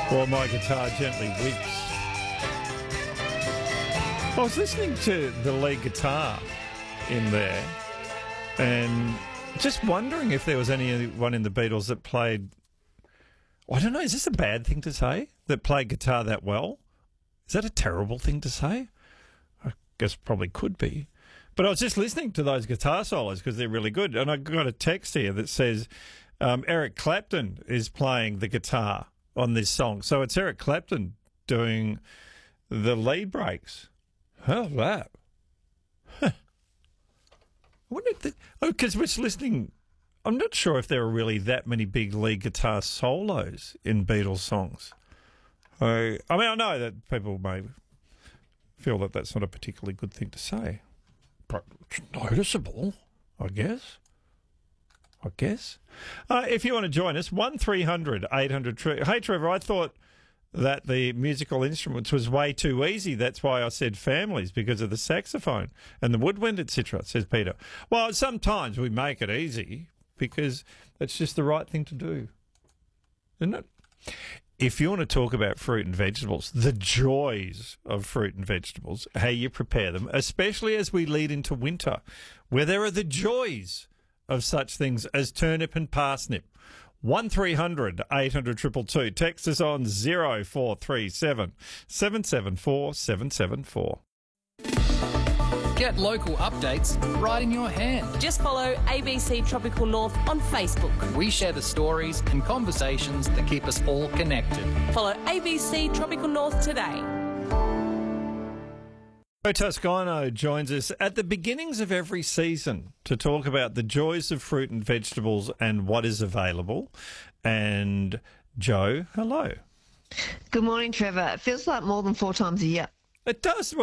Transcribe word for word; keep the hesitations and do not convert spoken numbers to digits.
While my guitar gently weeps. I was listening to the lead guitar in there and just wondering if there was anyone in the Beatles that played, I don't know, is this a bad thing to say, that played guitar that well? Is that a terrible thing to say? I guess probably could be. But I was just listening to those guitar solos because they're really good. And I got a text here that says um, Eric Clapton is playing the guitar on this song. So it's Eric Clapton doing the lead breaks. How's that? Huh. I wonder if the, oh, because we're listening. I'm not sure if there are really that many big lead guitar solos in Beatles songs. I, I mean, I know that people may feel that that's not a particularly good thing to say. But it's noticeable, I guess. I guess. Uh, if you want to join us, one three hundred eight hundred Hey, Trevor, I thought that the musical instruments was way too easy. That's why I said families, because of the saxophone and the woodwind, et cetera, says Peter. Well, sometimes we make it easy because it's just the right thing to do, isn't it? If you want to talk about fruit and vegetables, the joys of fruit and vegetables, how you prepare them, especially as we lead into winter, where there are the joys of such things as turnip and parsnip. one three hundred eight hundred two two two. Text us on zero four three seven seven seven four seven seven four. Get local updates right in your hand. Just follow A B C Tropical North on Facebook. We share the stories and conversations that keep us all connected. Follow A B C Tropical North today. Joe Toscano joins us at the beginnings of every season to talk about the joys of fruit and vegetables and what is available. And Joe, hello. Good morning, Trevor. It feels like more than four times a year. It does.